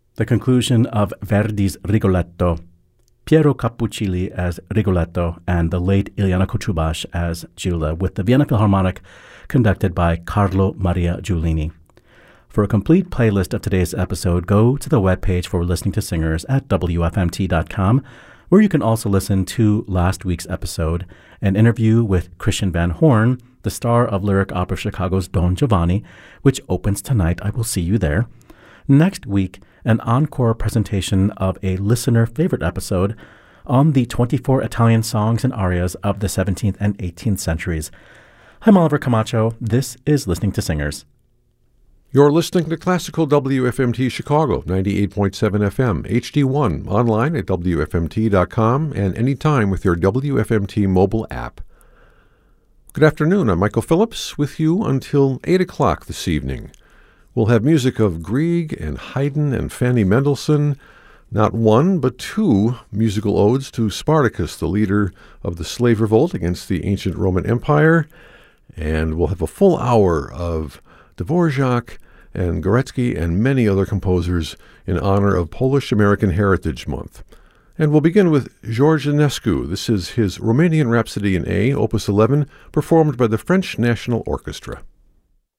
the conclusion of Verdi's Rigoletto, Piero Cappuccilli as Rigoletto, and the late Ilyana Kuchubash as Giulia, with the Vienna Philharmonic conducted by Carlo Maria Giulini. For a complete playlist of today's episode, go to the webpage for Listening to Singers at WFMT.com, where you can also listen to last week's episode, an interview with Christian Van Horn, the star of Lyric Opera Chicago's Don Giovanni, which opens tonight. I will see you there. Next week, an encore presentation of a listener favorite episode on the 24 Italian songs and arias of the 17th and 18th centuries. I'm Oliver Camacho. This is Listening to Singers. You're listening to Classical WFMT Chicago, 98.7 FM, HD1, online at WFMT.com, and anytime with your WFMT mobile app. Good afternoon. I'm Michael Phillips with you until 8 o'clock this evening. We'll have music of Grieg and Haydn and Fanny Mendelssohn, not one but two musical odes to Spartacus, the leader of the slave revolt against the ancient Roman Empire, and we'll have a full hour of Dvorak and Gorecki and many other composers in honor of Polish-American Heritage Month. And we'll begin with George Enescu. This is his Romanian Rhapsody in A, Opus 11, performed by the French National Orchestra.